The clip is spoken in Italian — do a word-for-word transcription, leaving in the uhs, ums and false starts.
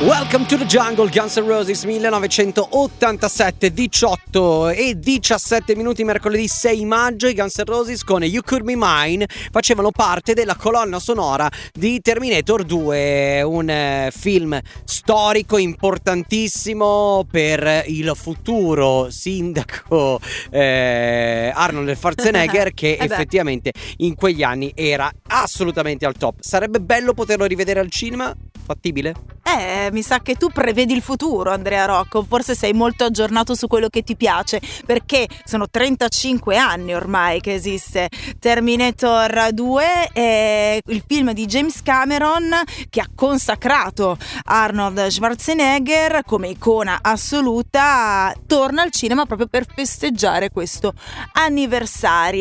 Welcome to the Jungle, Guns N' Roses millenovecentottantasette, diciotto e diciassette minuti, mercoledì sei maggio. I Guns N' Roses con You Could Be Mine facevano parte della colonna sonora di Terminator due, un eh, film storico importantissimo per il futuro sindaco eh, Arnold Schwarzenegger che eh effettivamente in quegli anni era assolutamente al top. Sarebbe bello poterlo rivedere al cinema? Fattibile? Eh, mi sa che tu prevedi il futuro, Andrea Rocco. Forse sei molto aggiornato su quello che ti piace, perché sono trentacinque anni ormai che esiste Terminator due, è il film di James Cameron che ha consacrato Arnold Schwarzenegger come icona assoluta. Torna al cinema proprio per festeggiare questo anniversario.